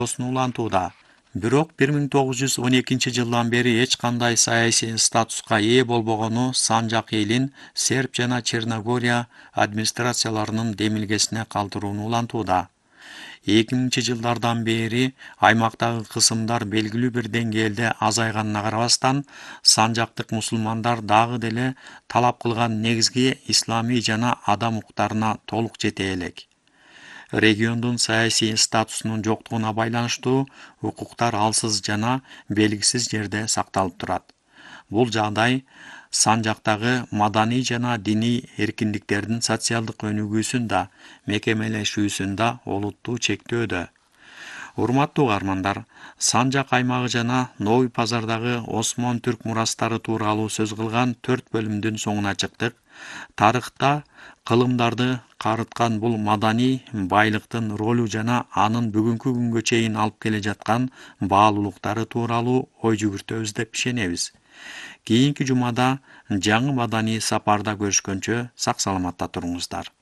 улантууда. Бирок 1912-жылдан бери эч кандай саясий статуска ээ болбогону Санжак элин Серб жана Черногория администрацияларынын демилгесине калтырууну улантууда. 2000-жылдардан бери аймактагы кысымдар белгилүү бир деңгээлде азайганына карабастан, санжактык мусулмандар дагы деле талап кылган негизги исламий жана адам укуктарына толук жете элек. Региондун саясий статусунун жоктугуна байланыштуу укуктар алсыз жана белгисиз жерде сакталып турат. Бул жагдай Санжактагы маданий жана диний эркиндиктердин социалдык өнүгүүсүн да, мекемелешүүсүн да олуттуу чектөөдө. Урматтуу угармандар, Санжак аймагы жана Новый Пазардагы Осмон түрк мурастары тууралуу сөз кылган 4 бөлүмдүн соңуна чыктык. Тарыхта кылымдарды карыткан бул маданий байлыктын ролу жана анын бүгүнкү күнгө чейин алып келе жаткан баалуулуктары тууралуу ой жүгүртөбүз деп ишенебиз. Кийинки жумада жаңы маданий сапарда көрүшкөнчө сак саламатта туруңуздар.